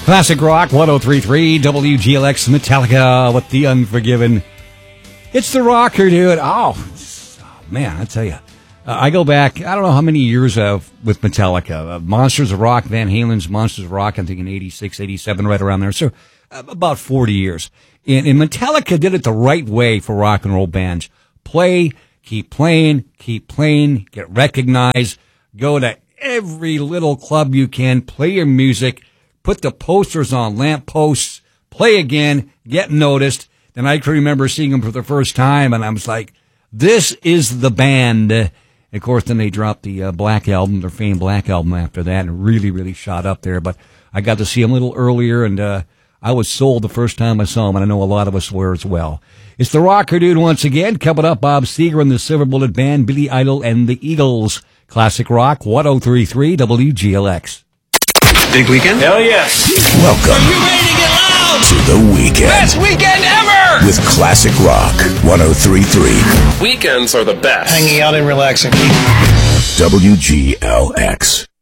Classic Rock 103.3 WGLX Metallica with The Unforgiven. It's the rocker, dude. Oh man, I tell you. I go back, I don't know how many years with Metallica. Monsters of Rock, Van Halen's Monsters of Rock, I'm thinking 86, 87, right around there. So about 40 years. And Metallica did it the right way for rock and roll bands. Play, keep playing, get recognized, go to every little club you can, play your music, put the posters on lamp posts, play again, get noticed. Then I can remember seeing them for the first time, and I was like, this is the band. And of course, then they dropped the Black Album, their famed Black Album after that, and really, really shot up there. But I got to see them a little earlier, and I was sold the first time I saw them, and I know a lot of us were as well. It's the rocker, dude, once again. Coming up, Bob Seger and the Silver Bullet Band, Billy Idol and the Eagles. Classic Rock 103.3 WGLX. Big weekend? Hell yes. Welcome. Are you ready to get loud? To the weekend. Best weekend ever! With Classic Rock 103.3. Weekends are the best. Hanging out and relaxing. WGLX.